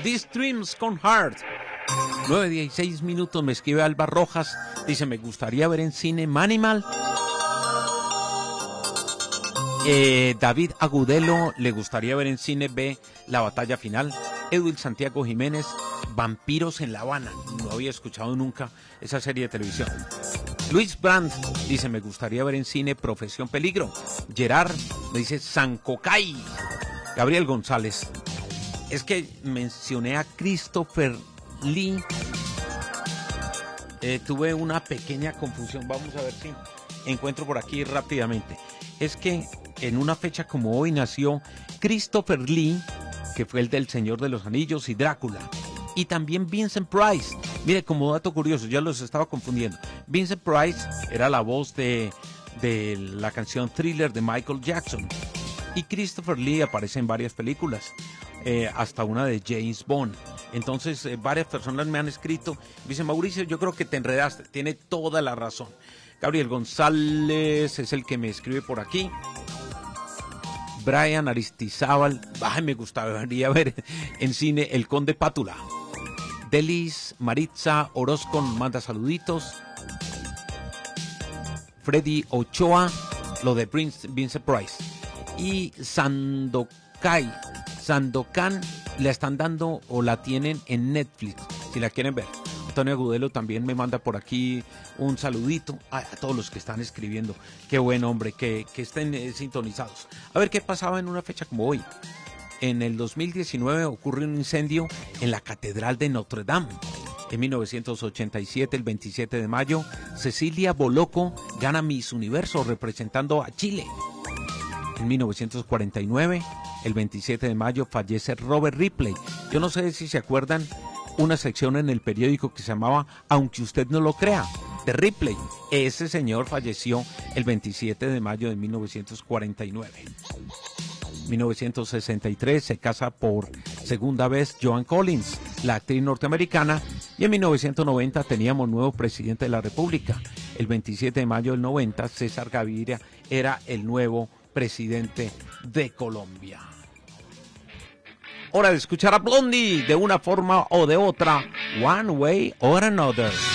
These Dreams con Heart. 9:16 me escribe Alba Rojas. Dice, me gustaría ver en cine Manimal. David Agudelo, le gustaría ver en cine B, La batalla final. Edwin Santiago Jiménez, Vampiros en La Habana. No había escuchado nunca esa serie de televisión. Luis Brandt dice, me gustaría ver en cine Profesión Peligro. Gerard me dice Sancocay. Gabriel González, es que mencioné a Christopher Lee. Tuve una pequeña confusión. Vamos a ver si encuentro por aquí rápidamente. Es que en una fecha como hoy nació Christopher Lee, que fue el del Señor de los Anillos y Drácula. Y también Vincent Price. Mire, como dato curioso, ya los estaba confundiendo. Vincent Price era la voz de la canción Thriller de Michael Jackson. Y Christopher Lee aparece en varias películas, hasta una de James Bond. Entonces, varias personas me han escrito. Dicen, Mauricio, yo creo que te enredaste. Tiene toda la razón. Gabriel González es el que me escribe por aquí. Brian Aristizábal, me gustaría ver en cine El Conde Pátula. Delis Maritza Orozco manda saluditos. Freddy Ochoa, lo de Vincent Price. Y Sandokan la están dando o la tienen en Netflix, si la quieren ver. Antonio Agudelo también me manda por aquí un saludito a todos los que están escribiendo. Qué buen hombre, que estén sintonizados. A ver qué pasaba en una fecha como hoy. En el 2019 ocurre un incendio en la Catedral de Notre Dame. En 1987, el 27 de mayo, Cecilia Boloco gana Miss Universo representando a Chile. En 1949, el 27 de mayo, fallece Robert Ripley. Yo no sé si se acuerdan una sección en el periódico que se llamaba Aunque usted no lo crea, de Ripley. Ese señor falleció el 27 de mayo de 1949. 1963 se casa por segunda vez Joan Collins, la actriz norteamericana, y en 1990 teníamos nuevo presidente de la República. El 27 de mayo del 90, César Gaviria era el nuevo presidente de Colombia. Hora de escuchar a Blondie de una forma o de otra, One Way or Another.